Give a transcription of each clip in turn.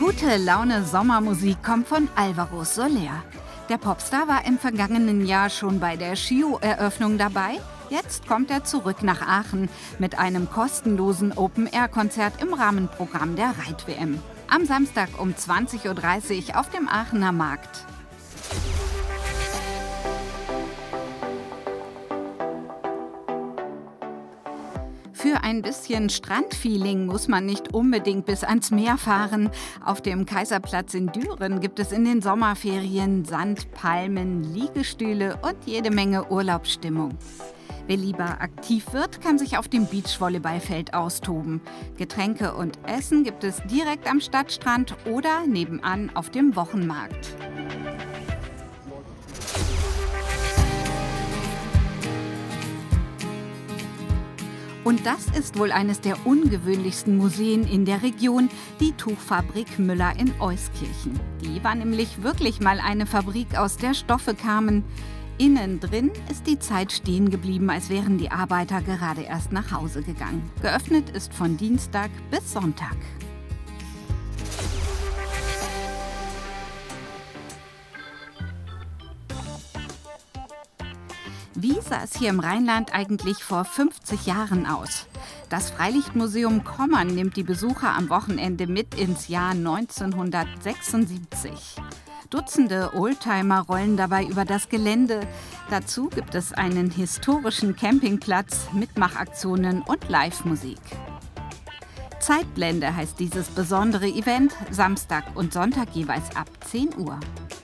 Gute Laune Sommermusik kommt von Alvaro Soler. Der Popstar war im vergangenen Jahr schon bei der Chio-Eröffnung dabei. Jetzt kommt er zurück nach Aachen mit einem kostenlosen Open-Air-Konzert im Rahmenprogramm der Reit-WM. Am Samstag um 20:30 Uhr auf dem Aachener Markt. Für ein bisschen Strandfeeling muss man nicht unbedingt bis ans Meer fahren. Auf dem Kaiserplatz in Düren gibt es in den Sommerferien Sand, Palmen, Liegestühle und jede Menge Urlaubsstimmung. Wer lieber aktiv wird, kann sich auf dem Beachvolleyballfeld austoben. Getränke und Essen gibt es direkt am Stadtstrand oder nebenan auf dem Wochenmarkt. Und das ist wohl eines der ungewöhnlichsten Museen in der Region, die Tuchfabrik Müller in Euskirchen. Die war nämlich wirklich mal eine Fabrik, aus der Stoffe kamen. Innen drin ist die Zeit stehen geblieben, als wären die Arbeiter gerade erst nach Hause gegangen. Geöffnet ist von Dienstag bis Sonntag. Wie sah es hier im Rheinland eigentlich vor 50 Jahren aus? Das Freilichtmuseum Kommern nimmt die Besucher am Wochenende mit ins Jahr 1976. Dutzende Oldtimer rollen dabei über das Gelände. Dazu gibt es einen historischen Campingplatz, Mitmachaktionen und Live-Musik. Zeitblende heißt dieses besondere Event, Samstag und Sonntag jeweils ab 10 Uhr.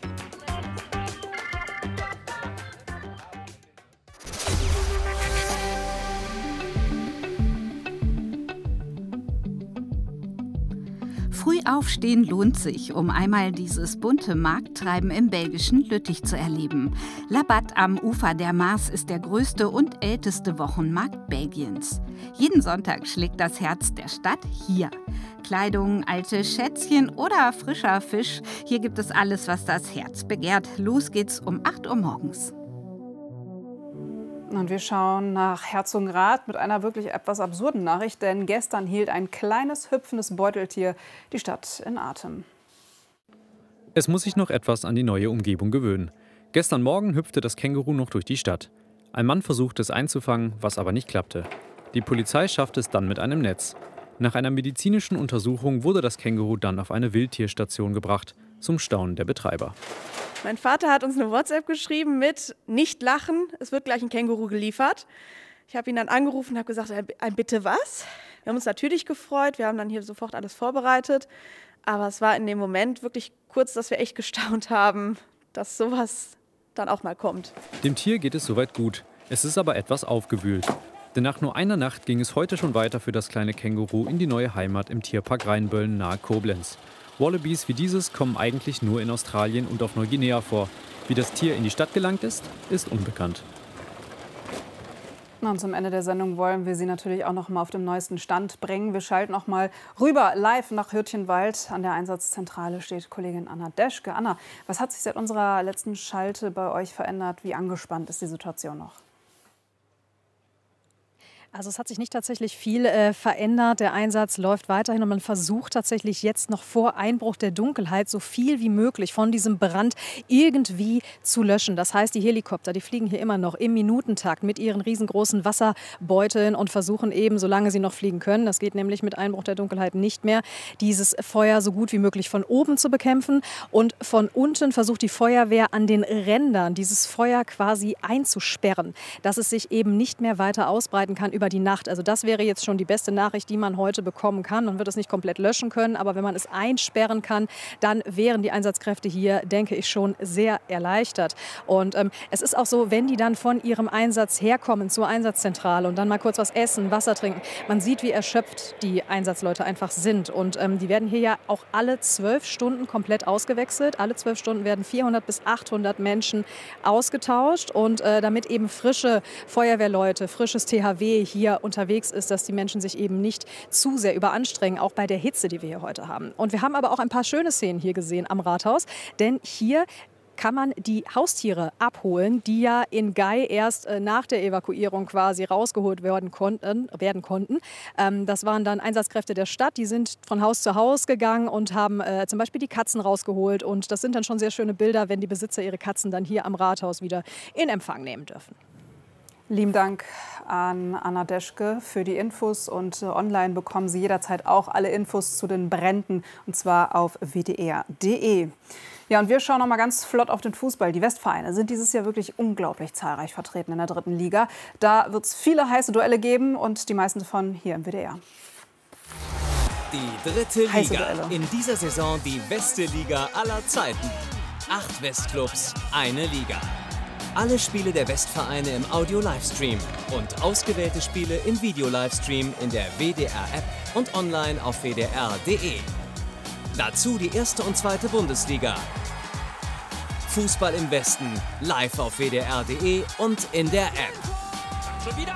Früh aufstehen lohnt sich, um einmal dieses bunte Markttreiben im belgischen Lüttich zu erleben. Labat am Ufer der Maas ist der größte und älteste Wochenmarkt Belgiens. Jeden Sonntag schlägt das Herz der Stadt hier. Kleidung, alte Schätzchen oder frischer Fisch. Hier gibt es alles, was das Herz begehrt. Los geht's um 8 Uhr morgens. Und wir schauen nach Herzogenrath mit einer wirklich etwas absurden Nachricht, denn gestern hielt ein kleines, hüpfendes Beuteltier die Stadt in Atem. Es muss sich noch etwas an die neue Umgebung gewöhnen. Gestern Morgen hüpfte das Känguru noch durch die Stadt. Ein Mann versuchte es einzufangen, was aber nicht klappte. Die Polizei schaffte es dann mit einem Netz. Nach einer medizinischen Untersuchung wurde das Känguru dann auf eine Wildtierstation gebracht, zum Staunen der Betreiber. Mein Vater hat uns eine WhatsApp geschrieben mit "Nicht lachen, es wird gleich ein Känguru geliefert". Ich habe ihn dann angerufen und habe gesagt, ein Bitte was? Wir haben uns natürlich gefreut, wir haben dann hier sofort alles vorbereitet. Aber es war in dem Moment wirklich kurz, dass wir echt gestaunt haben, dass sowas dann auch mal kommt. Dem Tier geht es soweit gut. Es ist aber etwas aufgewühlt. Denn nach nur einer Nacht ging es heute schon weiter für das kleine Känguru in die neue Heimat im Tierpark Rheinböllen nahe Koblenz. Wallabies wie dieses kommen eigentlich nur in Australien und auf Neuguinea vor. Wie das Tier in die Stadt gelangt ist, ist unbekannt. Und zum Ende der Sendung wollen wir Sie natürlich auch noch mal auf dem neuesten Stand bringen. Wir schalten noch mal rüber live nach Hürtchenwald. An der Einsatzzentrale steht Kollegin Anna Deschke. Anna, was hat sich seit unserer letzten Schalte bei euch verändert? Wie angespannt ist die Situation noch? Also es hat sich nicht tatsächlich viel verändert. Der Einsatz läuft weiterhin und man versucht tatsächlich jetzt noch vor Einbruch der Dunkelheit so viel wie möglich von diesem Brand irgendwie zu löschen. Das heißt, die Helikopter, die fliegen hier immer noch im Minutentakt mit ihren riesengroßen Wasserbeuteln und versuchen eben, solange sie noch fliegen können, das geht nämlich mit Einbruch der Dunkelheit nicht mehr, dieses Feuer so gut wie möglich von oben zu bekämpfen. Und von unten versucht die Feuerwehr an den Rändern dieses Feuer quasi einzusperren, dass es sich eben nicht mehr weiter ausbreiten kann über die Nacht. Also das wäre jetzt schon die beste Nachricht, die man heute bekommen kann. Man wird es nicht komplett löschen können, aber wenn man es einsperren kann, dann wären die Einsatzkräfte hier, denke ich, schon sehr erleichtert. Und es ist auch so, wenn die dann von ihrem Einsatz herkommen zur Einsatzzentrale und dann mal kurz was essen, Wasser trinken, man sieht, wie erschöpft die Einsatzleute einfach sind. Und die werden hier ja auch alle 12 Stunden komplett ausgewechselt. Alle 12 Stunden werden 400 bis 800 Menschen ausgetauscht. Und damit eben frische Feuerwehrleute, frisches THW hier unterwegs ist, dass die Menschen sich eben nicht zu sehr überanstrengen, auch bei der Hitze, die wir hier heute haben. Und wir haben aber auch ein paar schöne Szenen hier gesehen am Rathaus, denn hier kann man die Haustiere abholen, die ja in Gei erst nach der Evakuierung quasi rausgeholt werden konnten. Das waren dann Einsatzkräfte der Stadt, die sind von Haus zu Haus gegangen und haben zum Beispiel die Katzen rausgeholt. Und das sind dann schon sehr schöne Bilder, wenn die Besitzer ihre Katzen dann hier am Rathaus wieder in Empfang nehmen dürfen. Lieben Dank an Anna Deschke für die Infos. Und online bekommen Sie jederzeit auch alle Infos zu den Bränden, und zwar auf wdr.de. Ja, und wir schauen noch mal ganz flott auf den Fußball. Die Westvereine sind dieses Jahr wirklich unglaublich zahlreich vertreten in der 3. Liga. Da wird es viele heiße Duelle geben und die meisten davon hier im WDR. Die 3. Liga. In dieser Saison die beste Liga aller Zeiten. 8 Westclubs, eine Liga. Alle Spiele der Westvereine im Audio-Livestream und ausgewählte Spiele im Video-Livestream in der WDR-App und online auf wdr.de. Dazu die 1. und 2. Bundesliga. Fußball im Westen, live auf wdr.de und in der App. Schon wieder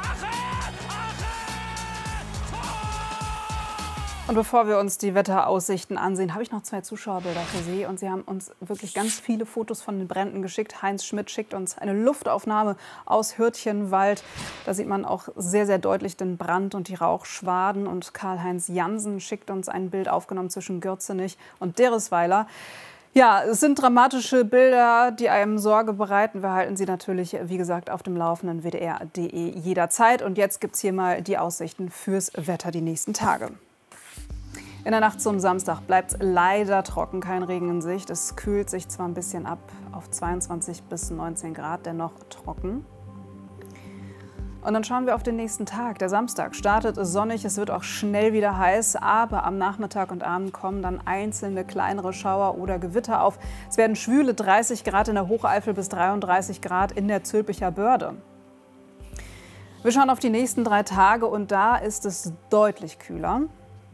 Und bevor wir uns die Wetteraussichten ansehen, habe ich noch 2 Zuschauerbilder für Sie. Und Sie haben uns wirklich ganz viele Fotos von den Bränden geschickt. Heinz Schmidt schickt uns eine Luftaufnahme aus Hürtchenwald. Da sieht man auch sehr, sehr deutlich den Brand und die Rauchschwaden. Und Karl-Heinz Jansen schickt uns ein Bild aufgenommen zwischen Gürzenich und Deresweiler. Ja, es sind dramatische Bilder, die einem Sorge bereiten. Wir halten Sie natürlich, wie gesagt, auf dem Laufenden wdr.de jederzeit. Und jetzt gibt es hier mal die Aussichten fürs Wetter die nächsten Tage. In der Nacht zum Samstag bleibt es leider trocken, kein Regen in Sicht. Es kühlt sich zwar ein bisschen ab auf 22 bis 19 Grad, dennoch trocken. Und dann schauen wir auf den nächsten Tag. Der Samstag startet sonnig, es wird auch schnell wieder heiß, aber am Nachmittag und Abend kommen dann einzelne kleinere Schauer oder Gewitter auf. Es werden schwüle 30 Grad in der Hocheifel bis 33 Grad in der Zülpicher Börde. Wir schauen auf die nächsten 3 Tage und da ist es deutlich kühler.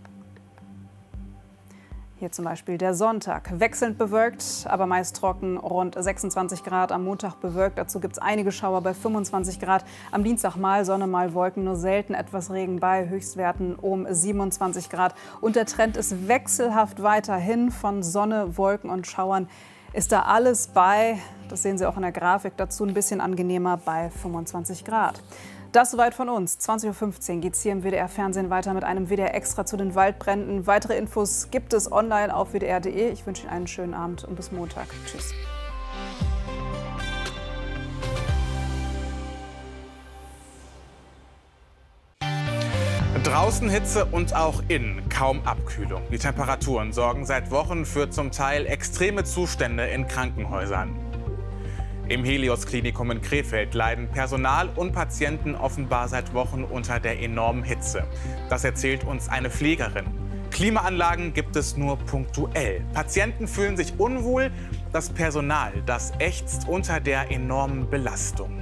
Hier zum Beispiel der Sonntag. Wechselnd bewölkt, aber meist trocken, rund 26 Grad. Am Montag bewölkt, dazu gibt es einige Schauer bei 25 Grad. Am Dienstag mal Sonne, mal Wolken, nur selten etwas Regen bei Höchstwerten um 27 Grad. Und der Trend ist wechselhaft weiterhin. Von Sonne, Wolken und Schauern ist da alles bei. Das sehen Sie auch in der Grafik. Dazu ein bisschen angenehmer bei 25 Grad. Das soweit von uns. 20.15 Uhr geht es hier im WDR-Fernsehen weiter mit einem WDR-Extra zu den Waldbränden. Weitere Infos gibt es online auf wdr.de. Ich wünsche Ihnen einen schönen Abend und bis Montag. Tschüss. Draußen Hitze und auch innen kaum Abkühlung. Die Temperaturen sorgen seit Wochen für zum Teil extreme Zustände in Krankenhäusern. Im Helios-Klinikum in Krefeld leiden Personal und Patienten offenbar seit Wochen unter der enormen Hitze. Das erzählt uns eine Pflegerin. Klimaanlagen gibt es nur punktuell. Patienten fühlen sich unwohl. Das Personal, das ächzt unter der enormen Belastung.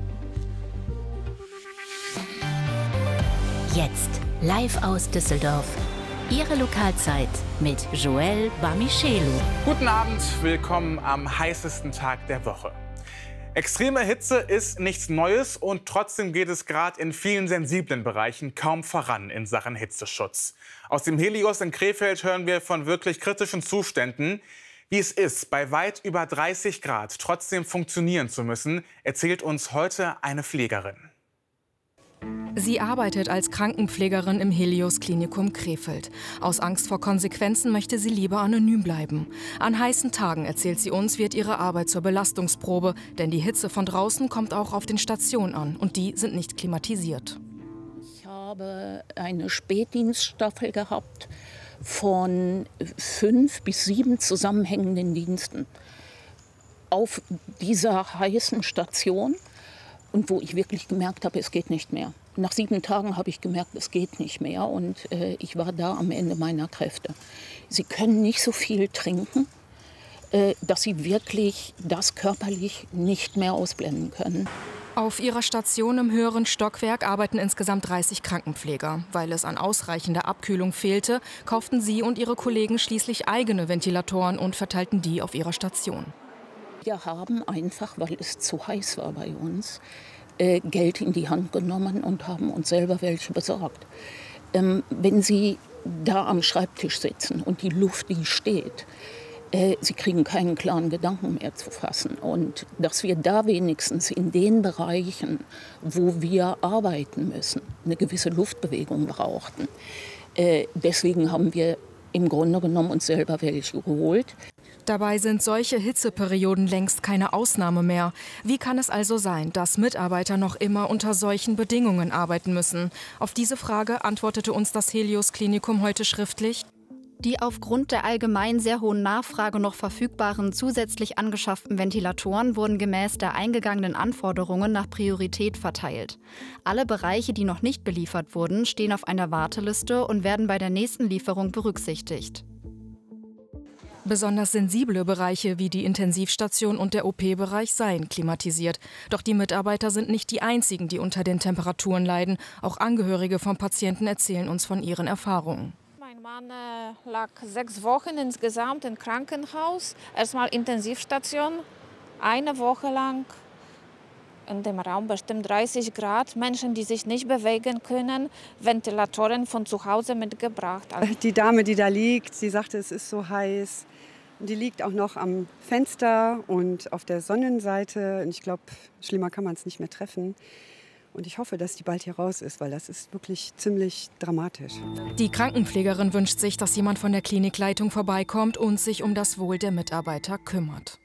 Jetzt live aus Düsseldorf. Ihre Lokalzeit mit Joel Bamichelu. Guten Abend, willkommen am heißesten Tag der Woche. Extreme Hitze ist nichts Neues und trotzdem geht es gerade in vielen sensiblen Bereichen kaum voran in Sachen Hitzeschutz. Aus dem Helios in Krefeld hören wir von wirklich kritischen Zuständen. Wie es ist, bei weit über 30 Grad trotzdem funktionieren zu müssen, erzählt uns heute eine Pflegerin. Sie arbeitet als Krankenpflegerin im Helios-Klinikum Krefeld. Aus Angst vor Konsequenzen möchte sie lieber anonym bleiben. An heißen Tagen, erzählt sie uns, wird ihre Arbeit zur Belastungsprobe. Denn die Hitze von draußen kommt auch auf den Stationen an. Und die sind nicht klimatisiert. Ich habe eine Spätdienststaffel gehabt von 5 bis 7 zusammenhängenden Diensten. Auf dieser heißen Station. Und wo ich wirklich gemerkt habe, es geht nicht mehr. Nach 7 Tagen habe ich gemerkt, es geht nicht mehr. Und ich war da am Ende meiner Kräfte. Sie können nicht so viel trinken, dass sie wirklich das körperlich nicht mehr ausblenden können. Auf ihrer Station im höheren Stockwerk arbeiten insgesamt 30 Krankenpfleger. Weil es an ausreichender Abkühlung fehlte, kauften sie und ihre Kollegen schließlich eigene Ventilatoren und verteilten die auf ihrer Station. Wir haben einfach, weil es zu heiß war bei uns, Geld in die Hand genommen und haben uns selber welche besorgt. Wenn Sie da am Schreibtisch sitzen und die Luft, die steht, Sie kriegen keinen klaren Gedanken mehr zu fassen. Und dass wir da wenigstens in den Bereichen, wo wir arbeiten müssen, eine gewisse Luftbewegung brauchten. Deswegen haben wir im Grunde genommen uns selber welche geholt. Dabei sind solche Hitzeperioden längst keine Ausnahme mehr. Wie kann es also sein, dass Mitarbeiter noch immer unter solchen Bedingungen arbeiten müssen? Auf diese Frage antwortete uns das Helios Klinikum heute schriftlich. Die aufgrund der allgemein sehr hohen Nachfrage noch verfügbaren zusätzlich angeschafften Ventilatoren wurden gemäß der eingegangenen Anforderungen nach Priorität verteilt. Alle Bereiche, die noch nicht beliefert wurden, stehen auf einer Warteliste und werden bei der nächsten Lieferung berücksichtigt. Besonders sensible Bereiche wie die Intensivstation und der OP-Bereich seien klimatisiert. Doch die Mitarbeiter sind nicht die einzigen, die unter den Temperaturen leiden. Auch Angehörige von Patienten erzählen uns von ihren Erfahrungen. Mein Mann lag 6 Wochen insgesamt im Krankenhaus. Erstmal Intensivstation, eine Woche lang. In dem Raum bestimmt 30 Grad. Menschen, die sich nicht bewegen können, Ventilatoren von zu Hause mitgebracht. Die Dame, die da liegt, sie sagte, es ist so heiß. Die liegt auch noch am Fenster und auf der Sonnenseite. Und ich glaube, schlimmer kann man es nicht mehr treffen. Und ich hoffe, dass die bald hier raus ist, weil das ist wirklich ziemlich dramatisch. Die Krankenpflegerin wünscht sich, dass jemand von der Klinikleitung vorbeikommt und sich um das Wohl der Mitarbeiter kümmert.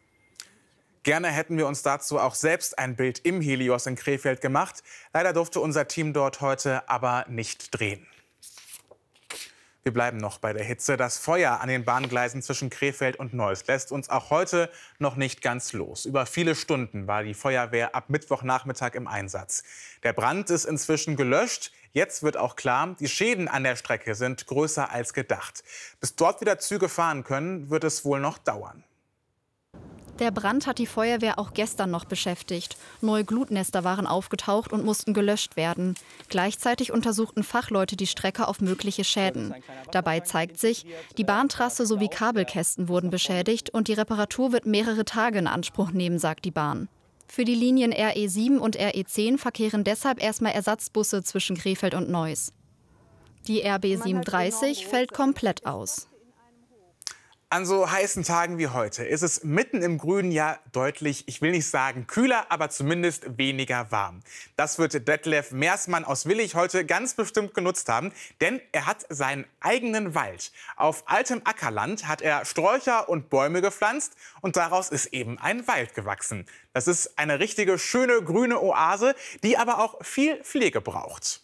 Gerne hätten wir uns dazu auch selbst ein Bild im Helios in Krefeld gemacht. Leider durfte unser Team dort heute aber nicht drehen. Wir bleiben noch bei der Hitze. Das Feuer an den Bahngleisen zwischen Krefeld und Neuss lässt uns auch heute noch nicht ganz los. Über viele Stunden war die Feuerwehr ab Mittwochnachmittag im Einsatz. Der Brand ist inzwischen gelöscht. Jetzt wird auch klar, die Schäden an der Strecke sind größer als gedacht. Bis dort wieder Züge fahren können, wird es wohl noch dauern. Der Brand hat die Feuerwehr auch gestern noch beschäftigt. Neue Glutnester waren aufgetaucht und mussten gelöscht werden. Gleichzeitig untersuchten Fachleute die Strecke auf mögliche Schäden. Dabei zeigt sich, die Bahntrasse sowie Kabelkästen wurden beschädigt und die Reparatur wird mehrere Tage in Anspruch nehmen, sagt die Bahn. Für die Linien RE7 und RE10 verkehren deshalb erstmal Ersatzbusse zwischen Krefeld und Neuss. Die RB 37 fällt komplett aus. An so heißen Tagen wie heute ist es mitten im Grünen ja deutlich, ich will nicht sagen kühler, aber zumindest weniger warm. Das wird Detlef Meersmann aus Willich heute ganz bestimmt genutzt haben, denn er hat seinen eigenen Wald. Auf altem Ackerland hat er Sträucher und Bäume gepflanzt und daraus ist eben ein Wald gewachsen. Das ist eine richtige schöne grüne Oase, die aber auch viel Pflege braucht.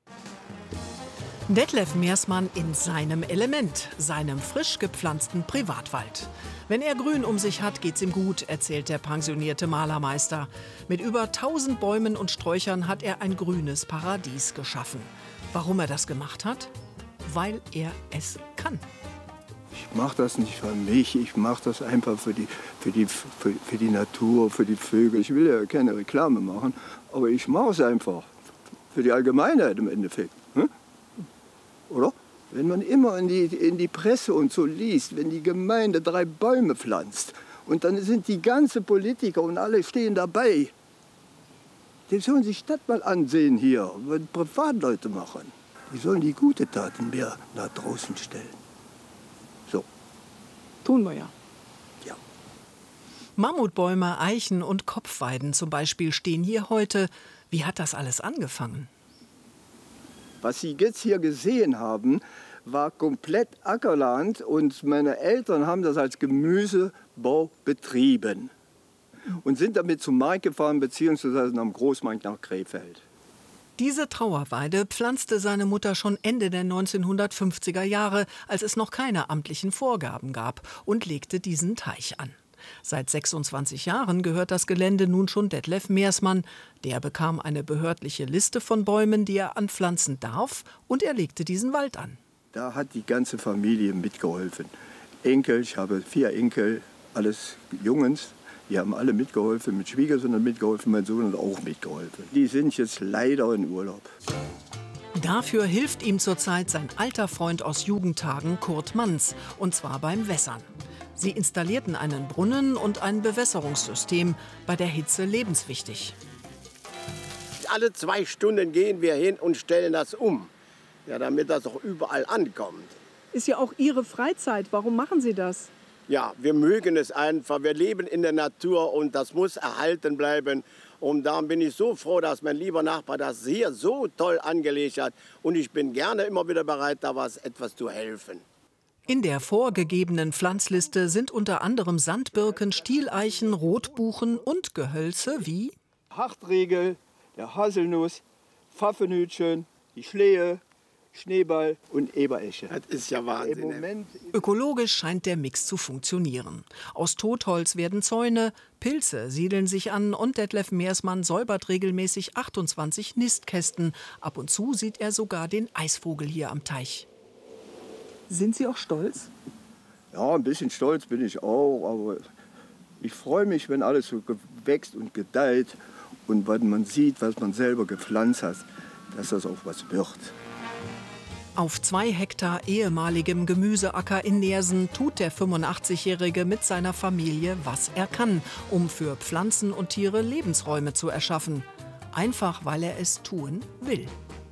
Detlef Meersmann in seinem Element, seinem frisch gepflanzten Privatwald. Wenn er Grün um sich hat, geht's ihm gut, erzählt der pensionierte Malermeister. Mit über 1000 Bäumen und Sträuchern hat er ein grünes Paradies geschaffen. Warum er das gemacht hat? Weil er es kann. Ich mache das nicht für mich, ich mache das einfach für die Natur, für die Vögel. Ich will ja keine Reklame machen, aber ich mache es einfach für die Allgemeinheit im Endeffekt. Oder? Wenn man immer in die Presse und so liest, wenn die Gemeinde 3 Bäume pflanzt und dann sind die ganzen Politiker und alle stehen dabei. Die sollen sich das mal ansehen hier, was Privatleute machen. Die sollen die gute Taten mehr nach draußen stellen. So. Tun wir ja. Ja. Mammutbäume, Eichen und Kopfweiden zum Beispiel stehen hier heute. Wie hat das alles angefangen? Was Sie jetzt hier gesehen haben, war komplett Ackerland und meine Eltern haben das als Gemüsebau betrieben und sind damit zum Markt gefahren bzw. am Großmarkt nach Krefeld. Diese Trauerweide pflanzte seine Mutter schon Ende der 1950er Jahre, als es noch keine amtlichen Vorgaben gab, und legte diesen Teich an. Seit 26 Jahren gehört das Gelände nun schon Detlef Meersmann. Der bekam eine behördliche Liste von Bäumen, die er anpflanzen darf, und er legte diesen Wald an. Da hat die ganze Familie mitgeholfen. Enkel, ich habe 4 Enkel, alles Jungs. Die haben alle mitgeholfen, mit Schwiegersohn mitgeholfen, mein Sohn hat auch mitgeholfen. Die sind jetzt leider in Urlaub. Dafür hilft ihm zurzeit sein alter Freund aus Jugendtagen, Kurt Manz, und zwar beim Wässern. Sie installierten einen Brunnen und ein Bewässerungssystem, bei der Hitze lebenswichtig. Alle 2 Stunden gehen wir hin und stellen das um, ja, damit das auch überall ankommt. Ist ja auch Ihre Freizeit. Warum machen Sie das? Ja, wir mögen es einfach. Wir leben in der Natur und das muss erhalten bleiben. Und darum bin ich so froh, dass mein lieber Nachbar das hier so toll angelegt hat. Und ich bin gerne immer wieder bereit, da etwas zu helfen. In der vorgegebenen Pflanzliste sind unter anderem Sandbirken, Stieleichen, Rotbuchen und Gehölze wie Hartriegel, der Haselnuss, Pfaffenhütchen, die Schlehe, Schneeball und Eberesche. Das ist ja Wahnsinn. Ökologisch scheint der Mix zu funktionieren. Aus Totholz werden Zäune, Pilze siedeln sich an und Detlef Meersmann säubert regelmäßig 28 Nistkästen. Ab und zu sieht er sogar den Eisvogel hier am Teich. Sind Sie auch stolz? Ja, ein bisschen stolz bin ich auch, aber ich freue mich, wenn alles so wächst und gedeiht und wenn man sieht, was man selber gepflanzt hat, dass das auch was wird. Auf 2 Hektar ehemaligem Gemüseacker in Neersen tut der 85-Jährige mit seiner Familie, was er kann, um für Pflanzen und Tiere Lebensräume zu erschaffen. Einfach, weil er es tun will.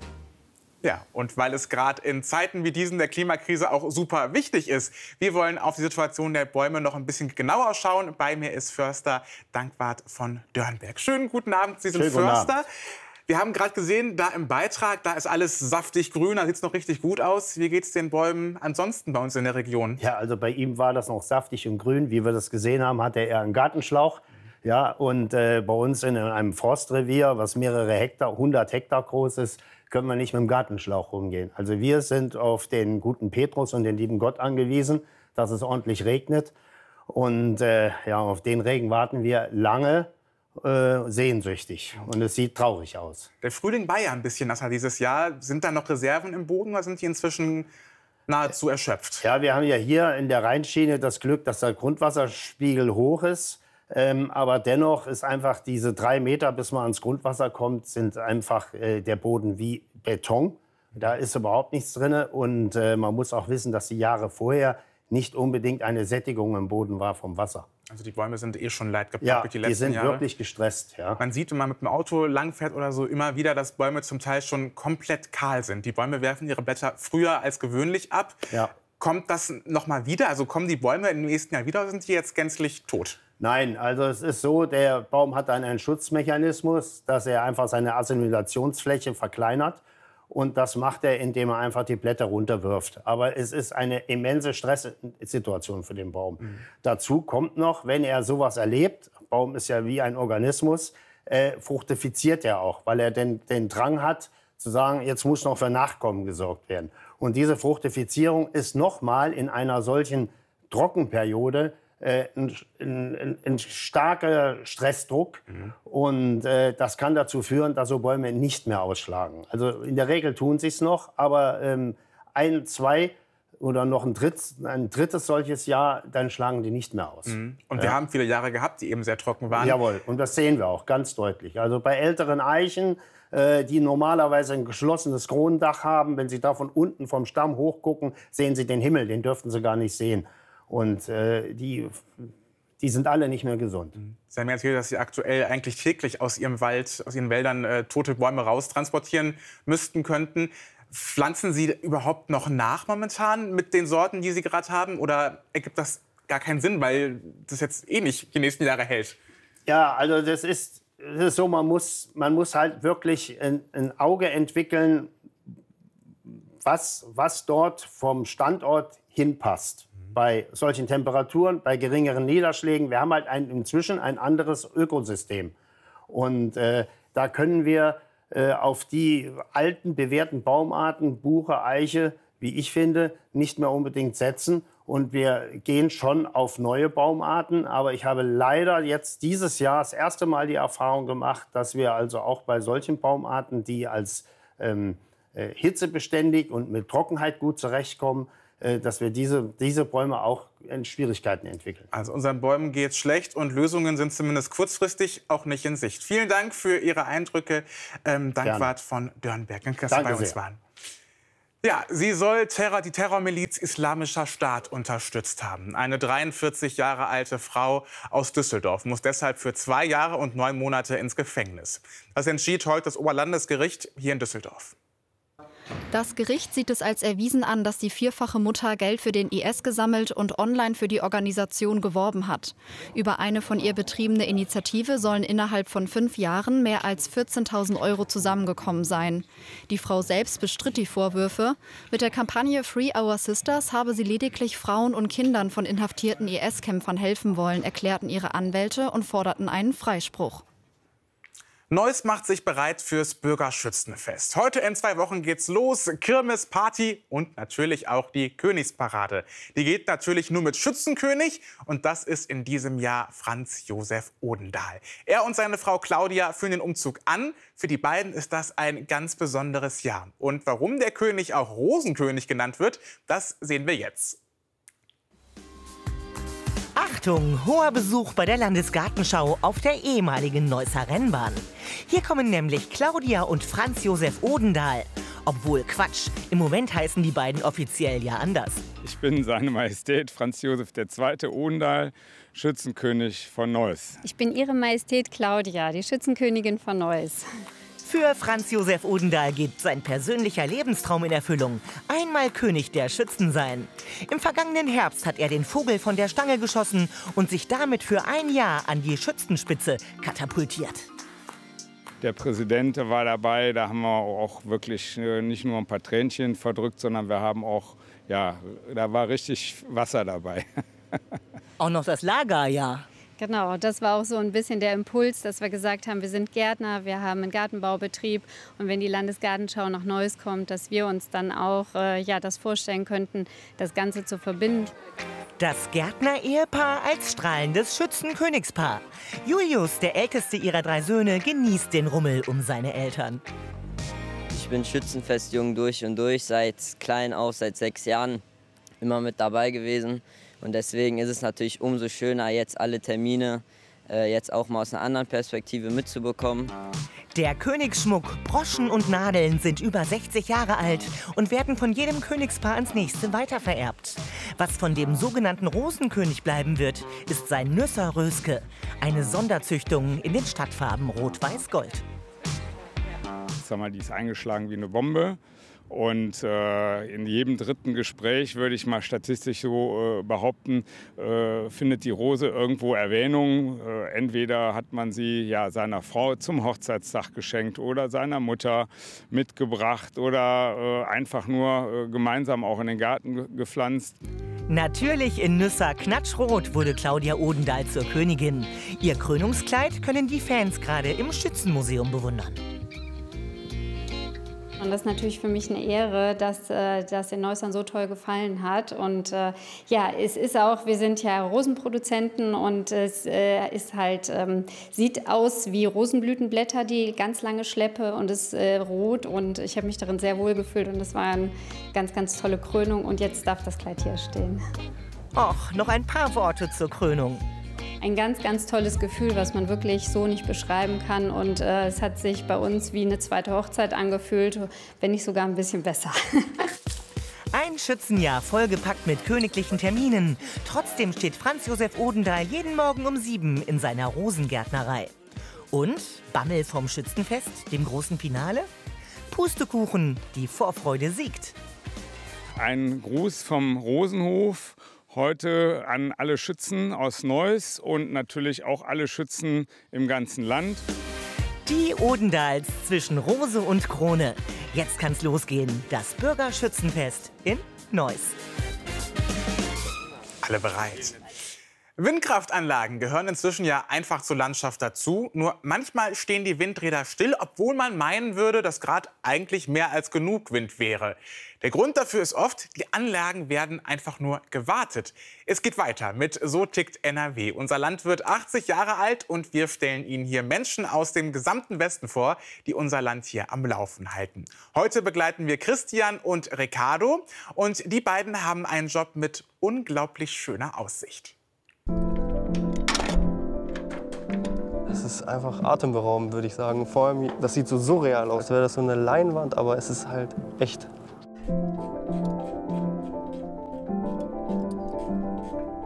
Ja, und weil es gerade in Zeiten wie diesen der Klimakrise auch super wichtig ist. Wir wollen auf die Situation der Bäume noch ein bisschen genauer schauen. Bei mir ist Förster Dankwart von Dörnberg. Schönen guten Abend, Sie sind Förster. Wir haben gerade gesehen, da im Beitrag, da ist alles saftig grün, da sieht es noch richtig gut aus. Wie geht es den Bäumen ansonsten bei uns in der Region? Ja, also bei ihm war das noch saftig und grün. Wie wir das gesehen haben, hatte er einen Gartenschlauch. Ja, und bei uns in einem Forstrevier, was mehrere Hektar, 100 Hektar groß ist, können wir nicht mit dem Gartenschlauch rumgehen. Also wir sind auf den guten Petrus und den lieben Gott angewiesen, dass es ordentlich regnet. Und ja, auf den Regen warten wir lange. Sehnsüchtig. Und es sieht traurig aus. Der Frühling war ja ein bisschen nasser dieses Jahr. Sind da noch Reserven im Boden oder sind die inzwischen nahezu erschöpft? Ja, wir haben ja hier in der Rheinschiene das Glück, dass der Grundwasserspiegel hoch ist. Aber dennoch ist einfach diese 3 Meter, bis man ans Grundwasser kommt, sind einfach der Boden wie Beton. Da ist überhaupt nichts drin. Und man muss auch wissen, dass die Jahre vorher nicht unbedingt eine Sättigung im Boden war vom Wasser. Also die Bäume sind eh schon leid geplagt ja, durch die letzten Jahre. Die sind Jahre. Wirklich gestresst. Ja. Man sieht, wenn man mit dem Auto langfährt oder so, immer wieder, dass Bäume zum Teil schon komplett kahl sind. Die Bäume werfen ihre Blätter früher als gewöhnlich ab. Ja. Kommt das noch mal wieder? Also kommen die Bäume im nächsten Jahr wieder oder sind die jetzt gänzlich tot? Nein, also es ist so, der Baum hat dann einen Schutzmechanismus, dass er einfach seine Assimilationsfläche verkleinert. Und das macht er, indem er einfach die Blätter runterwirft. Aber es ist eine immense Stresssituation für den Baum. Dazu kommt noch, wenn er sowas erlebt, Baum ist ja wie ein Organismus, fructifiziert er auch, weil er den Drang hat, zu sagen, jetzt muss noch für Nachkommen gesorgt werden. Und diese Fructifizierung ist nochmal in einer solchen Trockenperiode ein starker Stressdruck. Und das kann dazu führen, dass so Bäume nicht mehr ausschlagen. Also in der Regel tun sie es noch, aber 1, 2 oder noch ein drittes solches Jahr, dann schlagen die nicht mehr aus. Und wir haben viele Jahre gehabt, die eben sehr trocken waren. Jawohl, und das sehen wir auch ganz deutlich. Also bei älteren Eichen, die normalerweise ein geschlossenes Kronendach haben, wenn Sie da von unten vom Stamm hochgucken, sehen Sie den Himmel, den dürften Sie gar nicht sehen. Und die sind alle nicht mehr gesund. Sie haben mir erzählt, dass Sie aktuell eigentlich täglich aus Ihrem Wald, aus Ihren Wäldern tote Bäume raustransportieren könnten. Pflanzen Sie überhaupt noch nach momentan mit den Sorten, die Sie gerade haben? Oder ergibt das gar keinen Sinn, weil das jetzt eh nicht die nächsten Jahre hält? Ja, also das ist so, man muss halt wirklich ein Auge entwickeln, was dort vom Standort hinpasst. Bei solchen Temperaturen, bei geringeren Niederschlägen. Wir haben halt inzwischen ein anderes Ökosystem. Und da können wir auf die alten, bewährten Baumarten, Buche, Eiche, wie ich finde, nicht mehr unbedingt setzen. Und wir gehen schon auf neue Baumarten. Aber ich habe leider jetzt dieses Jahr das erste Mal die Erfahrung gemacht, dass wir also auch bei solchen Baumarten, die als hitzebeständig und mit Trockenheit gut zurechtkommen, dass wir diese Bäume auch in Schwierigkeiten entwickeln. Also unseren Bäumen geht es schlecht und Lösungen sind zumindest kurzfristig auch nicht in Sicht. Vielen Dank für Ihre Eindrücke, Dankwart von Dörnberg. Danke, dass Sie bei uns waren. Ja, sie soll die Terrormiliz Islamischer Staat unterstützt haben. Eine 43 Jahre alte Frau aus Düsseldorf muss deshalb für 2 Jahre und 9 Monate ins Gefängnis. Das entschied heute das Oberlandesgericht hier in Düsseldorf. Das Gericht sieht es als erwiesen an, dass die vierfache Mutter Geld für den IS gesammelt und online für die Organisation geworben hat. Über eine von ihr betriebene Initiative sollen innerhalb von 5 Jahren mehr als 14.000 € zusammengekommen sein. Die Frau selbst bestritt die Vorwürfe. Mit der Kampagne Free Our Sisters habe sie lediglich Frauen und Kindern von inhaftierten IS-Kämpfern helfen wollen, erklärten ihre Anwälte und forderten einen Freispruch. Neuss macht sich bereit fürs Bürgerschützenfest. Heute in 2 Wochen geht's los. Kirmes, Party und natürlich auch die Königsparade. Die geht natürlich nur mit Schützenkönig und das ist in diesem Jahr Franz Josef Odendahl. Er und seine Frau Claudia führen den Umzug an. Für die beiden ist das ein ganz besonderes Jahr. Und warum der König auch Rosenkönig genannt wird, das sehen wir jetzt. Achtung, hoher Besuch bei der Landesgartenschau auf der ehemaligen Neusser Rennbahn. Hier kommen nämlich Claudia und Franz Josef Odendahl. Obwohl Quatsch, im Moment heißen die beiden offiziell ja anders. Ich bin Seine Majestät Franz Josef II. Odendahl, Schützenkönig von Neuss. Ich bin Ihre Majestät Claudia, die Schützenkönigin von Neuss. Für Franz Josef Odendahl geht sein persönlicher Lebenstraum in Erfüllung. Einmal König der Schützen sein. Im vergangenen Herbst hat er den Vogel von der Stange geschossen und sich damit für ein Jahr an die Schützenspitze katapultiert. Der Präsident war dabei, da haben wir auch wirklich nicht nur ein paar Tränchen verdrückt, sondern wir haben auch, ja, da war richtig Wasser dabei. Auch noch das Lager, ja. Genau, das war auch so ein bisschen der Impuls, dass wir gesagt haben, wir sind Gärtner, wir haben einen Gartenbaubetrieb und wenn die Landesgartenschau nach Neuss kommt, dass wir uns dann auch das vorstellen könnten, das Ganze zu verbinden. Das Gärtner-Ehepaar als strahlendes Schützenkönigspaar. Julius, der älteste ihrer 3 Söhne, genießt den Rummel um seine Eltern. Ich bin Schützenfestjung durch und durch, seit klein auf, seit 6 Jahren immer mit dabei gewesen. Und deswegen ist es natürlich umso schöner, jetzt alle Termine jetzt auch mal aus einer anderen Perspektive mitzubekommen. Der Königsschmuck, Broschen und Nadeln sind über 60 Jahre alt und werden von jedem Königspaar ans nächste weitervererbt. Was von dem sogenannten Rosenkönig bleiben wird, ist sein Nüsser Röske, eine Sonderzüchtung in den Stadtfarben Rot-Weiß-Gold. Sag mal, die ist eingeschlagen wie eine Bombe. Und in jedem 3. Gespräch, würde ich mal statistisch so behaupten, findet die Rose irgendwo Erwähnung. Entweder hat man sie seiner Frau zum Hochzeitstag geschenkt oder seiner Mutter mitgebracht oder einfach nur gemeinsam auch in den Garten gepflanzt. Natürlich in Nüsser knatschrot wurde Claudia Odendahl zur Königin. Ihr Krönungskleid können die Fans gerade im Schützenmuseum bewundern. Und das ist natürlich für mich eine Ehre, dass das den Neussern so toll gefallen hat. Und es ist auch, wir sind ja Rosenproduzenten und es ist halt, sieht aus wie Rosenblütenblätter, die ganz lange schleppe und ist rot. Und ich habe mich darin sehr wohl gefühlt und das war eine ganz, ganz tolle Krönung. Und jetzt darf das Kleid hier stehen. Och, noch ein paar Worte zur Krönung. Ein ganz, ganz tolles Gefühl, was man wirklich so nicht beschreiben kann. Und es hat sich bei uns wie eine zweite Hochzeit angefühlt, wenn nicht sogar ein bisschen besser. Ein Schützenjahr vollgepackt mit königlichen Terminen. Trotzdem steht Franz Josef Odendahl jeden Morgen um 7 in seiner Rosengärtnerei. Und Bammel vom Schützenfest, dem großen Finale? Pustekuchen, die Vorfreude siegt. Ein Gruß vom Rosenhof. Heute an alle Schützen aus Neuss und natürlich auch alle Schützen im ganzen Land. Die Odendahls zwischen Rose und Krone. Jetzt kann's losgehen. Das Bürgerschützenfest in Neuss. Alle bereit. Windkraftanlagen gehören inzwischen ja einfach zur Landschaft dazu. Nur manchmal stehen die Windräder still, obwohl man meinen würde, dass gerade eigentlich mehr als genug Wind wäre. Der Grund dafür ist oft, die Anlagen werden einfach nur gewartet. Es geht weiter mit So tickt NRW. Unser Land wird 80 Jahre alt und wir stellen Ihnen hier Menschen aus dem gesamten Westen vor, die unser Land hier am Laufen halten. Heute begleiten wir Christian und Ricardo und die beiden haben einen Job mit unglaublich schöner Aussicht. Es ist einfach atemberaubend, würde ich sagen. Vor allem, das sieht so surreal aus, als wäre das so eine Leinwand, aber es ist halt echt.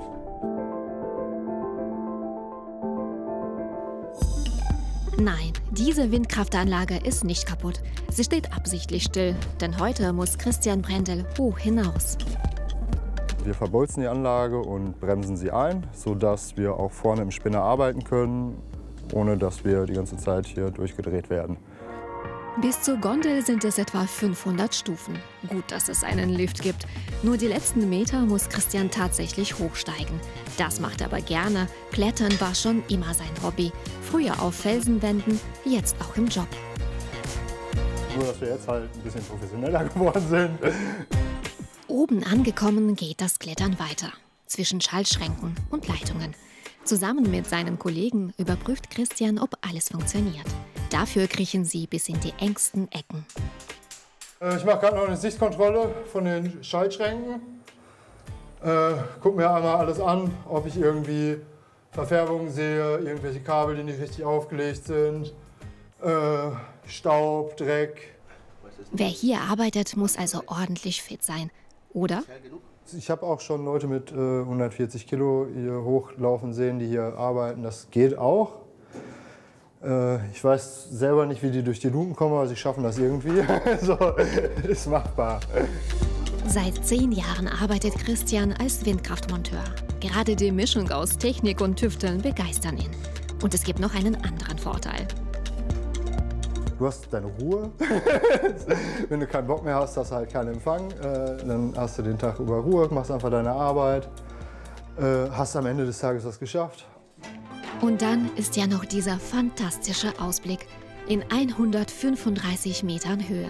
Nein, Diese Windkraftanlage ist nicht kaputt. Sie steht absichtlich still, denn heute muss Christian Brendel hoch hinaus. Wir verbolzen die Anlage und bremsen sie ein, sodass wir auch vorne im Spinner arbeiten können, ohne dass wir die ganze Zeit hier durchgedreht werden. Bis zur Gondel sind es etwa 500 Stufen. Gut, dass es einen Lift gibt. Nur die letzten Meter muss Christian tatsächlich hochsteigen. Das macht er aber gerne. Klettern war schon immer sein Hobby. Früher auf Felsenwänden, jetzt auch im Job. Nur, dass wir jetzt halt ein bisschen professioneller geworden sind. Oben angekommen geht das Klettern weiter. Zwischen Schaltschränken und Leitungen. Zusammen mit seinen Kollegen überprüft Christian, ob alles funktioniert. Dafür kriechen sie bis in die engsten Ecken. Ich mache gerade noch eine Sichtkontrolle von den Schaltschränken. Guck mir einmal alles an, ob ich irgendwie Verfärbungen sehe, irgendwelche Kabel, die nicht richtig aufgelegt sind, Staub, Dreck. Wer hier arbeitet, muss also ordentlich fit sein, oder? Ich habe auch schon Leute mit 140 Kilo hier hochlaufen sehen, die hier arbeiten. Das geht auch. Ich weiß selber nicht, wie die durch die Luken kommen, aber sie schaffen das irgendwie. So, ist machbar. Seit 10 Jahren arbeitet Christian als Windkraftmonteur. Gerade die Mischung aus Technik und Tüfteln begeistern ihn. Und es gibt noch einen anderen Vorteil. Du hast deine Ruhe. Wenn du keinen Bock mehr hast, hast du halt keinen Empfang. Dann hast du den Tag über Ruhe, machst einfach deine Arbeit. Hast am Ende des Tages was geschafft. Und dann ist ja noch dieser fantastische Ausblick in 135 Metern Höhe.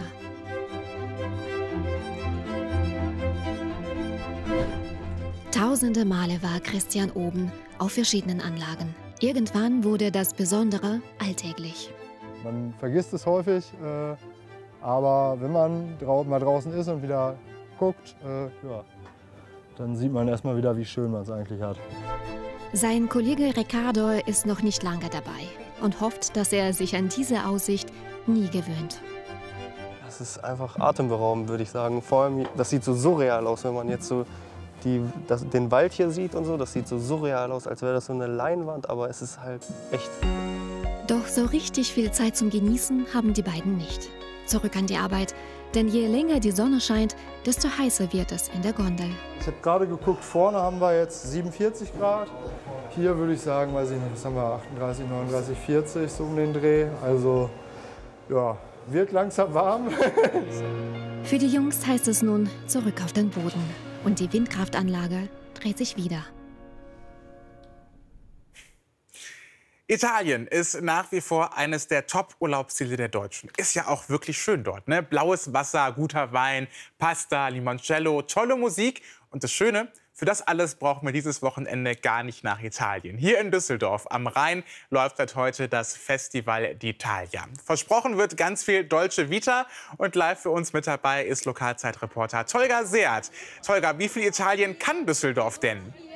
Tausende Male war Christian oben auf verschiedenen Anlagen. Irgendwann wurde das Besondere alltäglich. Man vergisst es häufig, aber wenn man mal draußen ist und wieder guckt, ja, dann sieht man erstmal wieder, wie schön man es eigentlich hat. Sein Kollege Ricardo ist noch nicht lange dabei und hofft, dass er sich an diese Aussicht nie gewöhnt. Das ist einfach atemberaubend, würde ich sagen. Vor allem, das sieht so surreal aus, wenn man jetzt so den Wald hier sieht und so. Das sieht so surreal aus, als wäre das so eine Leinwand, aber es ist halt echt. Doch so richtig viel Zeit zum Genießen haben die beiden nicht. Zurück an die Arbeit, denn je länger die Sonne scheint, desto heißer wird es in der Gondel. Ich habe gerade geguckt, vorne haben wir jetzt 47 Grad. Hier würde ich sagen, weiß ich nicht, was haben wir, 38, 39, 40, so um den Dreh. Also, ja, wird langsam warm. Für die Jungs heißt es nun zurück auf den Boden. Und die Windkraftanlage dreht sich wieder. Italien ist nach wie vor eines der Top-Urlaubsziele der Deutschen. Ist ja auch wirklich schön dort, ne? Blaues Wasser, guter Wein, Pasta, Limoncello, tolle Musik. Und das Schöne, für das alles brauchen wir dieses Wochenende gar nicht nach Italien. Hier in Düsseldorf am Rhein läuft seit heute das Festival d'Italia. Versprochen wird ganz viel Dolce Vita und live für uns mit dabei ist Lokalzeitreporter Tolga Seat. Tolga, wie viel Italien kann Düsseldorf denn?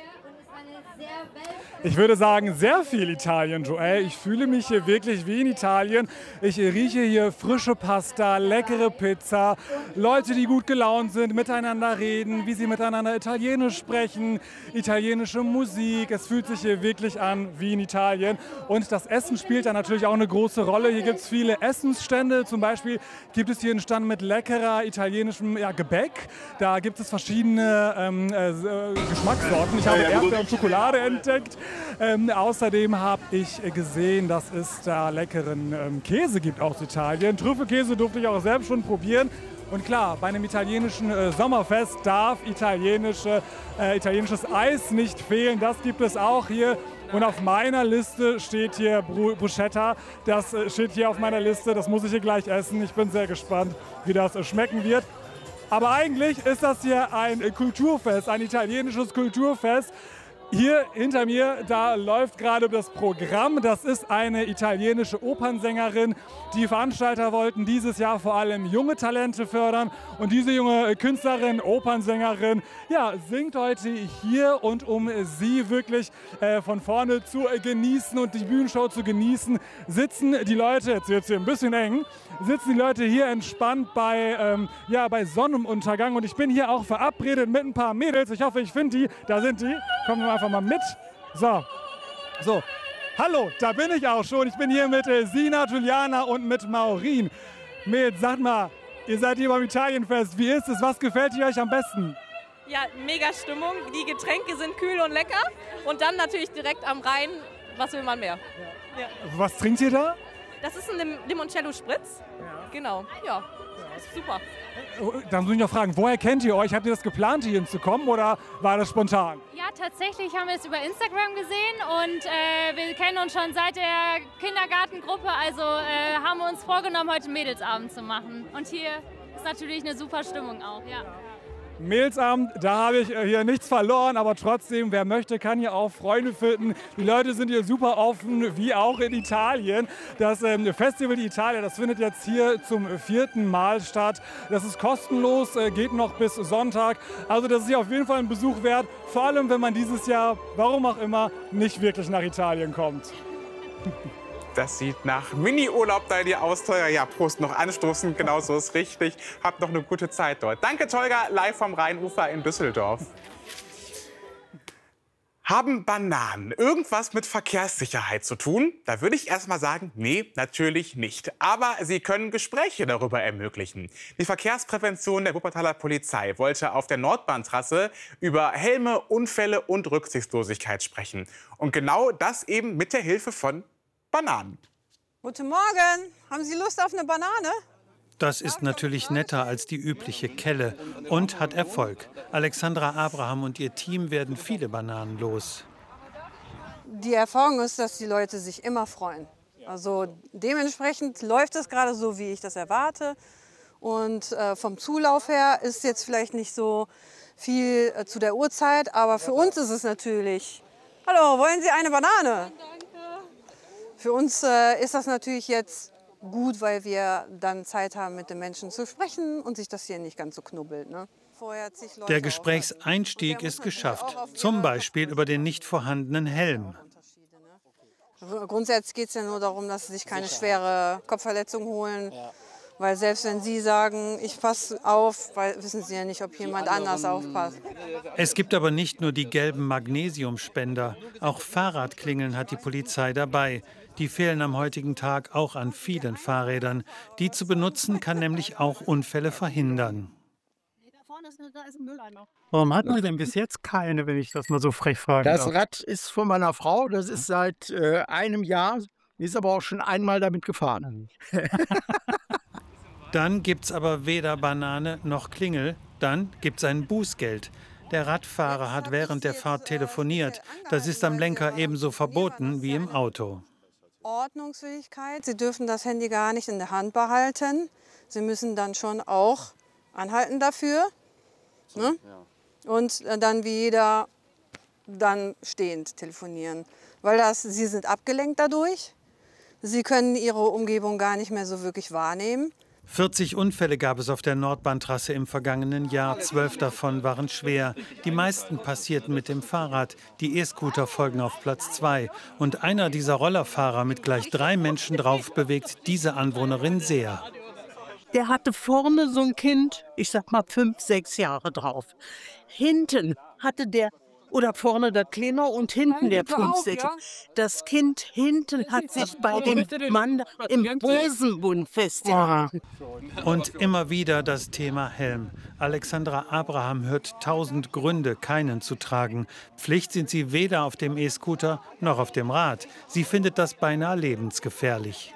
Ich würde sagen, sehr viel Italien, Joel. Ich fühle mich hier wirklich wie in Italien. Ich rieche hier frische Pasta, leckere Pizza, Leute, die gut gelaunt sind, miteinander reden, wie sie miteinander Italienisch sprechen, italienische Musik. Es fühlt sich hier wirklich an wie in Italien. Und das Essen spielt da natürlich auch eine große Rolle. Hier gibt es viele Essensstände. Zum Beispiel gibt es hier einen Stand mit leckerer italienischem Gebäck. Da gibt es verschiedene Geschmackssorten. Ich habe Erdbeer und Schokolade entdeckt. Außerdem habe ich gesehen, dass es da leckeren Käse gibt aus Italien. Trüffelkäse durfte ich auch selbst schon probieren. Und klar, bei einem italienischen Sommerfest darf italienisches Eis nicht fehlen. Das gibt es auch hier. Und auf meiner Liste steht hier Bruschetta. Das steht hier auf meiner Liste. Das muss ich hier gleich essen. Ich bin sehr gespannt, wie das schmecken wird. Aber eigentlich ist das hier ein Kulturfest, ein italienisches Kulturfest. Hier hinter mir, da läuft gerade das Programm. Das ist eine italienische Opernsängerin. Die Veranstalter wollten dieses Jahr vor allem junge Talente fördern. Und diese junge Künstlerin, Opernsängerin, ja, singt heute hier. Und um sie wirklich von vorne zu genießen und die Bühnenshow zu genießen, sitzen die Leute, jetzt wird es hier ein bisschen eng, sitzen die Leute hier entspannt bei Sonnenuntergang. Und ich bin hier auch verabredet mit ein paar Mädels. Ich hoffe, ich finde die. Da sind die. Kommen wir einfach mal mit. So. Hallo, da bin ich auch schon. Ich bin hier mit Sina, Juliana und mit Maureen. Mädels, sagt mal, ihr seid hier beim Italienfest. Wie ist es? Was gefällt euch am besten? Ja, mega Stimmung. Die Getränke sind kühl und lecker. Und dann natürlich direkt am Rhein. Was will man mehr? Ja. Was trinkt ihr da? Das ist ein Limoncello Spritz. Ja. Genau, ja. Ist super. Dann muss ich noch fragen, woher kennt ihr euch? Habt ihr das geplant, hier hinzukommen oder war das spontan? Ja, tatsächlich haben wir es über Instagram gesehen und wir kennen uns schon seit der Kindergartengruppe. Also haben wir uns vorgenommen, heute einen Mädelsabend zu machen. Und hier ist natürlich eine super Stimmung auch, ja. Mädelsabend, da habe ich hier nichts verloren, aber trotzdem, wer möchte, kann hier auch Freunde finden. Die Leute sind hier super offen, wie auch in Italien. Das Festival d'Italia, das findet jetzt hier zum 4. Mal statt. Das ist kostenlos, geht noch bis Sonntag. Also das ist hier auf jeden Fall ein Besuch wert, vor allem wenn man dieses Jahr, warum auch immer, nicht wirklich nach Italien kommt. Das sieht nach Mini-Urlaub da dir aus, Tolga. Ja, Prost, noch anstoßen, genau so ist richtig. Habt noch eine gute Zeit dort. Danke, Tolga, live vom Rheinufer in Düsseldorf. Haben Bananen irgendwas mit Verkehrssicherheit zu tun? Da würde ich erst mal sagen, nee, natürlich nicht. Aber sie können Gespräche darüber ermöglichen. Die Verkehrsprävention der Wuppertaler Polizei wollte auf der Nordbahntrasse über Helme, Unfälle und Rücksichtslosigkeit sprechen. Und genau das eben mit der Hilfe von Bananen. Guten Morgen. Haben Sie Lust auf eine Banane? Das ist natürlich netter als die übliche Kelle und hat Erfolg. Alexandra Abraham und ihr Team werden viele Bananen los. Die Erfahrung ist, dass die Leute sich immer freuen. Also dementsprechend läuft es gerade so, wie ich das erwarte. Und vom Zulauf her ist jetzt vielleicht nicht so viel zu der Uhrzeit, aber für uns ist es natürlich... Hallo, wollen Sie eine Banane? Für uns ist das natürlich jetzt gut, weil wir dann Zeit haben, mit den Menschen zu sprechen und sich das hier nicht ganz so knubbelt. Ne? Der Gesprächseinstieg ist geschafft, zum Beispiel über den nicht vorhandenen Helm. Grundsätzlich geht es ja nur darum, dass sie sich keine schwere Kopfverletzung holen. Weil selbst wenn Sie sagen, ich passe auf, weil wissen Sie ja nicht, ob jemand anders aufpasst. Es gibt aber nicht nur die gelben Magnesiumspender. Auch Fahrradklingeln hat die Polizei dabei. Die fehlen am heutigen Tag auch an vielen Fahrrädern. Die zu benutzen kann nämlich auch Unfälle verhindern. Warum hat man denn bis jetzt keine, wenn ich das mal so frech fragen darf? Das Rad ist von meiner Frau, das ist seit einem Jahr, ist aber auch schon einmal damit gefahren. Dann gibt's aber weder Banane noch Klingel, dann gibt's ein Bußgeld. Der Radfahrer hat während der Fahrt telefoniert. Das ist am Lenker ebenso verboten wie im Auto. Ordnungsfähigkeit. Sie dürfen das Handy gar nicht in der Hand behalten. Sie müssen dann schon auch anhalten dafür. Ne? Und dann wie jeder dann stehend telefonieren. Weil Sie sind abgelenkt dadurch. Sie können Ihre Umgebung gar nicht mehr so wirklich wahrnehmen. 40 Unfälle gab es auf der Nordbahntrasse im vergangenen Jahr. 12 davon waren schwer. Die meisten passierten mit dem Fahrrad. Die E-Scooter folgen auf Platz 2. Und einer dieser Rollerfahrer mit gleich 3 Menschen drauf bewegt diese Anwohnerin sehr. Der hatte vorne so ein Kind, ich sag mal 5, 6 Jahre drauf. Hinten hatte der, oder vorne der Kleiner und hinten der 5, 6. Das Kind hinten hat sich bei dem Mann im Hosenbund festgehalten. Und immer wieder das Thema Helm. Alexandra Abraham hört 1000 Gründe, keinen zu tragen. Pflicht sind sie weder auf dem E-Scooter noch auf dem Rad. Sie findet das beinahe lebensgefährlich.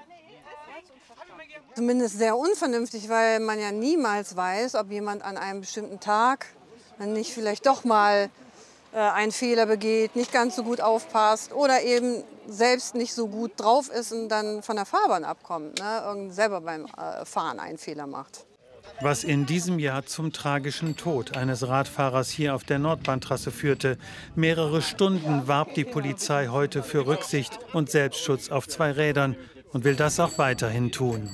Zumindest sehr unvernünftig, weil man ja niemals weiß, ob jemand an einem bestimmten Tag nicht vielleicht doch mal einen Fehler begeht, nicht ganz so gut aufpasst oder eben selbst nicht so gut drauf ist und dann von der Fahrbahn abkommt, ne? Selber beim Fahren einen Fehler macht. Was in diesem Jahr zum tragischen Tod eines Radfahrers hier auf der Nordbahntrasse führte. Mehrere Stunden warb die Polizei heute für Rücksicht und Selbstschutz auf 2 Rädern und will das auch weiterhin tun.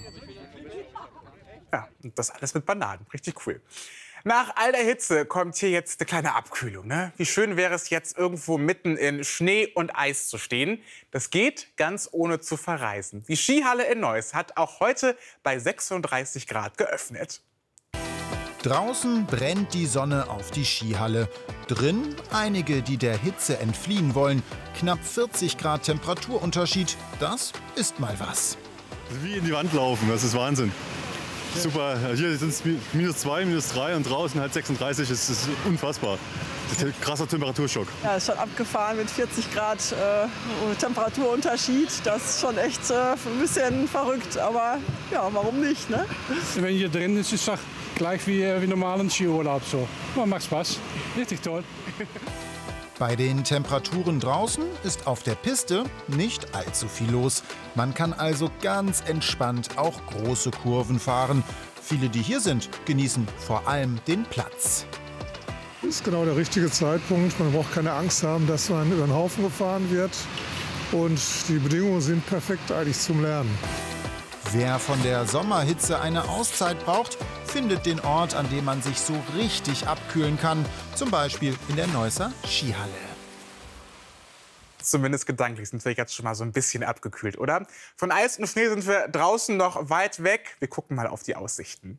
Ja, und das alles mit Bananen. Richtig cool. Nach all der Hitze kommt hier jetzt eine kleine Abkühlung. Ne? Wie schön wäre es jetzt, irgendwo mitten in Schnee und Eis zu stehen. Das geht ganz ohne zu verreisen. Die Skihalle in Neuss hat auch heute bei 36 Grad geöffnet. Draußen brennt die Sonne auf die Skihalle. Drin einige, die der Hitze entfliehen wollen. Knapp 40 Grad Temperaturunterschied, das ist mal was. Wie in die Wand laufen, das ist Wahnsinn. Super, hier sind es -2, -3 und draußen halt 36, das ist unfassbar. Das ist ein krasser Temperaturschock. Ja, ist schon abgefahren mit 40 Grad Temperaturunterschied. Das ist schon echt ein bisschen verrückt, aber ja, warum nicht, ne? Wenn hier drin ist, ist es gleich wie normalen Skiurlaub so. Man macht Spaß, richtig toll. Bei den Temperaturen draußen ist auf der Piste nicht allzu viel los. Man kann also ganz entspannt auch große Kurven fahren. Viele, die hier sind, genießen vor allem den Platz. Das ist genau der richtige Zeitpunkt. Man braucht keine Angst haben, dass man über den Haufen gefahren wird. Und die Bedingungen sind perfekt eigentlich zum Lernen. Wer von der Sommerhitze eine Auszeit braucht, findet den Ort, an dem man sich so richtig abkühlen kann. Zum Beispiel in der Neusser Skihalle. Zumindest gedanklich sind wir jetzt schon mal so ein bisschen abgekühlt, oder? Von Eis und Schnee sind wir draußen noch weit weg. Wir gucken mal auf die Aussichten.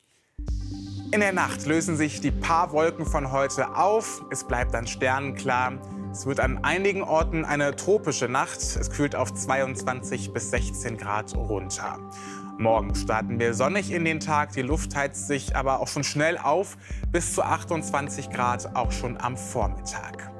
In der Nacht lösen sich die paar Wolken von heute auf. Es bleibt dann sternenklar. Es wird an einigen Orten eine tropische Nacht. Es kühlt auf 22 bis 16 Grad runter. Morgen starten wir sonnig in den Tag. Die Luft heizt sich aber auch schon schnell auf. Bis zu 28 Grad auch schon am Vormittag.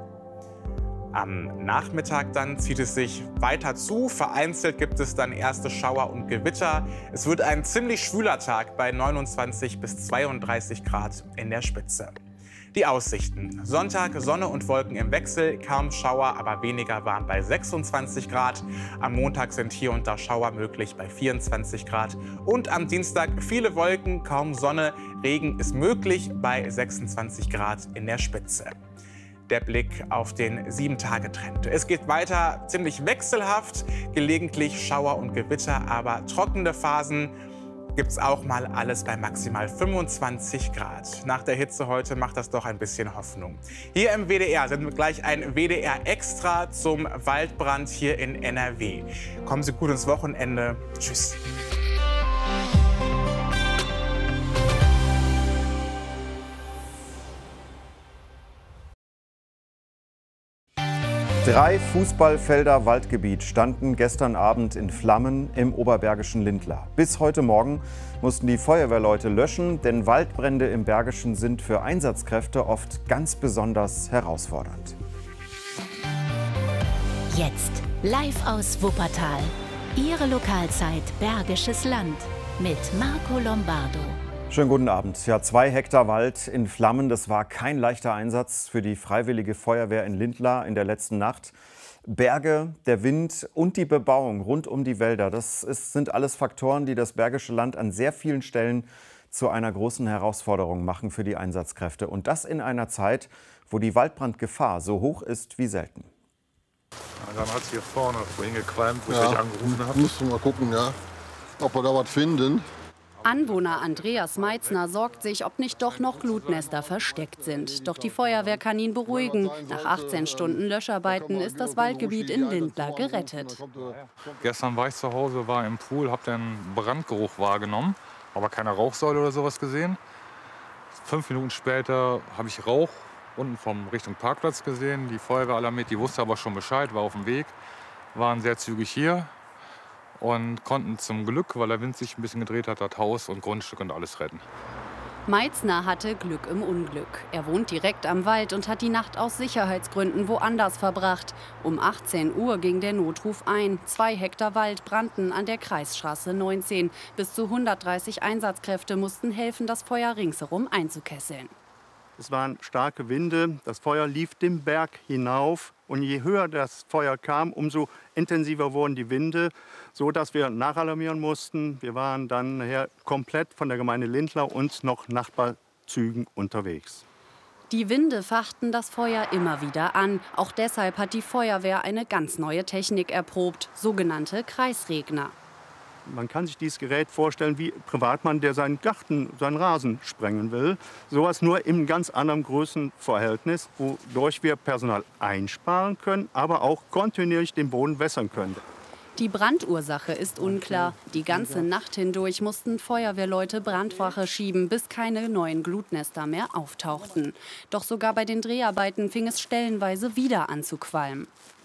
Am Nachmittag dann zieht es sich weiter zu. Vereinzelt gibt es dann erste Schauer und Gewitter. Es wird ein ziemlich schwüler Tag bei 29 bis 32 Grad in der Spitze. Die Aussichten. Sonntag Sonne und Wolken im Wechsel, kaum Schauer, aber weniger warm bei 26 Grad. Am Montag sind hier und da Schauer möglich bei 24 Grad. Und am Dienstag viele Wolken, kaum Sonne, Regen ist möglich bei 26 Grad in der Spitze. Der Blick auf den 7-Tage-Trend. Es geht weiter ziemlich wechselhaft, gelegentlich Schauer und Gewitter, aber trockene Phasen gibt es auch mal alles bei maximal 25 Grad. Nach der Hitze heute macht das doch ein bisschen Hoffnung. Hier im WDR sind wir gleich ein WDR Extra zum Waldbrand hier in NRW. Kommen Sie gut ins Wochenende. Tschüss. Drei Fußballfelder Waldgebiet standen gestern Abend in Flammen im oberbergischen Lindlar. Bis heute Morgen mussten die Feuerwehrleute löschen, denn Waldbrände im Bergischen sind für Einsatzkräfte oft ganz besonders herausfordernd. Jetzt live aus Wuppertal. Ihre Lokalzeit Bergisches Land mit Marco Lombardo. Schönen guten Abend. Ja, 2 Hektar Wald in Flammen, das war kein leichter Einsatz für die Freiwillige Feuerwehr in Lindlar in der letzten Nacht. Berge, der Wind und die Bebauung rund um die Wälder, sind alles Faktoren, die das Bergische Land an sehr vielen Stellen zu einer großen Herausforderung machen für die Einsatzkräfte. Und das in einer Zeit, wo die Waldbrandgefahr so hoch ist wie selten. Ja, dann hat es hier vorne vorhin gequalmt, wo ich ja, euch angerufen habe. Musst du mal gucken, ja, ob wir da was finden. Anwohner Andreas Meitzner sorgt sich, ob nicht doch noch Glutnester versteckt sind. Doch die Feuerwehr kann ihn beruhigen. Nach 18 Stunden Löscharbeiten ist das Waldgebiet in Lindlar gerettet. Gestern war ich zu Hause, war im Pool, habe den Brandgeruch wahrgenommen, aber keine Rauchsäule oder sowas gesehen. 5 Minuten später habe ich Rauch unten vom Richtung Parkplatz gesehen. Die Feuerwehr alarmiert, die wusste aber schon Bescheid, war auf dem Weg, waren sehr zügig hier. Und konnten zum Glück, weil der Wind sich ein bisschen gedreht hat, das Haus und Grundstück und alles retten. Meitzner hatte Glück im Unglück. Er wohnt direkt am Wald und hat die Nacht aus Sicherheitsgründen woanders verbracht. Um 18 Uhr ging der Notruf ein. 2 Hektar Wald brannten an der Kreisstraße 19. Bis zu 130 Einsatzkräfte mussten helfen, das Feuer ringsherum einzukesseln. Es waren starke Winde, das Feuer lief den Berg hinauf. Und je höher das Feuer kam, umso intensiver wurden die Winde, so dass wir nachalarmieren mussten. Wir waren dann nachher komplett von der Gemeinde Lindlar und noch Nachbarzügen unterwegs. Die Winde fachten das Feuer immer wieder an. Auch deshalb hat die Feuerwehr eine ganz neue Technik erprobt, sogenannte Kreisregner. Man kann sich dieses Gerät vorstellen wie Privatmann, der seinen Garten, seinen Rasen sprengen will. Sowas nur im ganz anderen Größenverhältnis, wodurch wir Personal einsparen können, aber auch kontinuierlich den Boden wässern können. Die Brandursache ist unklar. Die ganze Nacht hindurch mussten Feuerwehrleute Brandwache schieben, bis keine neuen Glutnester mehr auftauchten. Doch sogar bei den Dreharbeiten fing es stellenweise wieder an zu qualmen.